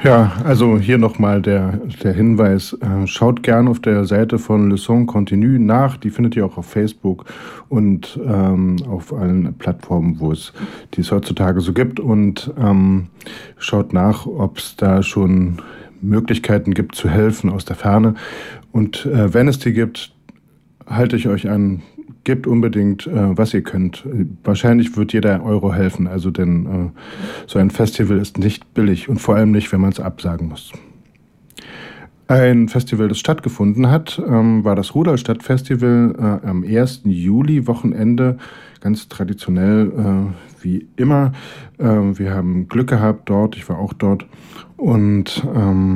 Ja, also hier nochmal der Hinweis, schaut gern auf der Seite von Le Son Continu nach, die findet ihr auch auf Facebook und auf allen Plattformen, die es heutzutage so gibt und schaut nach, ob es da schon Möglichkeiten gibt zu helfen aus der Ferne und wenn es die gibt, halte ich euch an, gebt unbedingt, was ihr könnt. Wahrscheinlich wird jeder Euro helfen, also denn so ein Festival ist nicht billig und vor allem nicht, wenn man es absagen muss. Ein Festival, das stattgefunden hat, war das Rudolstadt-Festival am 1. Juli-Wochenende, ganz traditionell wie immer. Wir haben Glück gehabt dort, ich war auch dort und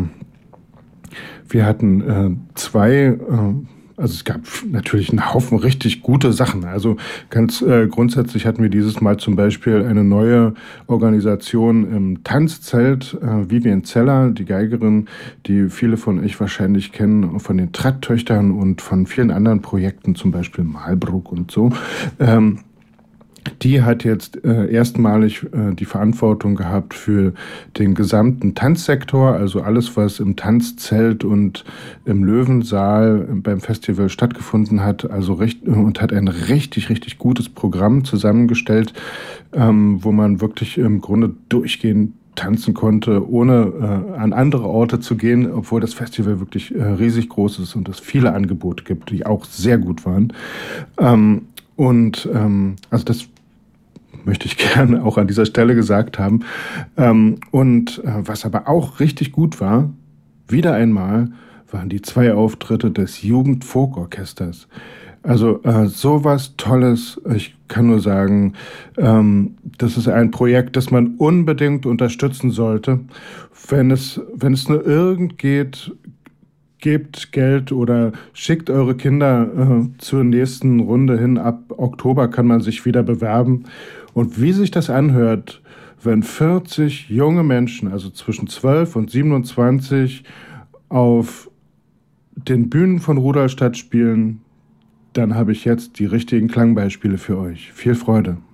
wir hatten also es gab natürlich einen Haufen richtig gute Sachen. Also ganz grundsätzlich hatten wir dieses Mal zum Beispiel eine neue Organisation im Tanzzelt. Vivian Zeller, die Geigerin, die viele von euch wahrscheinlich kennen, von den Tratt-Töchtern und von vielen anderen Projekten, zum Beispiel Malbruck und so. Die hat jetzt erstmalig die Verantwortung gehabt für den gesamten Tanzsektor, also alles, was im Tanzzelt und im Löwensaal beim Festival stattgefunden hat, und hat ein richtig, richtig gutes Programm zusammengestellt, wo man wirklich im Grunde durchgehend tanzen konnte, ohne an andere Orte zu gehen, obwohl das Festival wirklich riesig groß ist und es viele Angebote gibt, die auch sehr gut waren. Also das möchte ich gerne auch an dieser Stelle gesagt haben. Was aber auch richtig gut war, wieder einmal, waren die 2 Auftritte des Jugendfolkorchesters. Also sowas Tolles. Ich kann nur sagen, das ist ein Projekt, das man unbedingt unterstützen sollte. Wenn es nur irgend geht, gebt Geld oder schickt eure Kinder zur nächsten Runde hin. Ab Oktober kann man sich wieder bewerben. Und wie sich das anhört, wenn 40 junge Menschen, also zwischen 12 und 27, auf den Bühnen von Rudolstadt spielen, dann habe ich jetzt die richtigen Klangbeispiele für euch. Viel Freude!